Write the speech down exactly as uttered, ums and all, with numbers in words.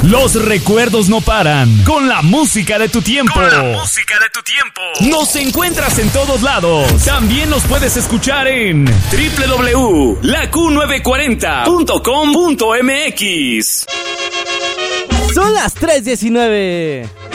Los recuerdos no paran. Con la música de tu tiempo. Con la música de tu tiempo. Nos encuentras en todos lados. También nos puedes escuchar en doble u doble u doble u punto la Q novecientos cuarenta punto com punto m x. Son las tres diecinueve.